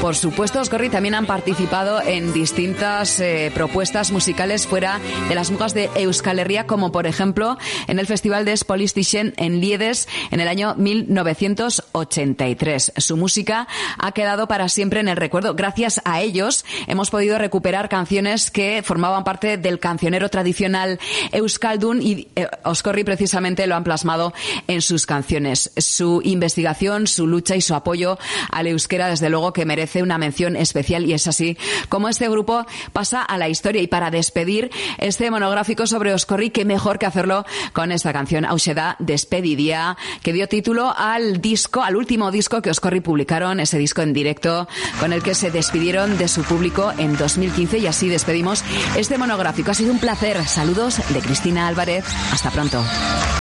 Por supuesto, Oscorri también han participado en distintas propuestas musicales fuera de las mugas de Euskal Herria, como por ejemplo en el Festival de Spolistischen en Liedes en el año 1983. Su música ha quedado para siempre en el recuerdo. Gracias a ellos hemos podido recuperar canciones que formaban parte del cancionero tradicional euskaldun y Oscorri precisamente lo han plasmado en sus canciones. Su investigación, su lucha y su apoyo al euskera, desde luego que merece una mención especial, y es así como este grupo pasa a la historia. Y para despedir este monográfico sobre Oscorri, qué mejor que hacerlo con esta canción, Hauxe da Despedidia, que dio título al último disco que Oscorri publicaron, ese disco en directo con el que se despidieron de su público en 2015, y así despedimos este monográfico. Ha sido un placer. Saludos de Cristina Álvarez. Hasta pronto.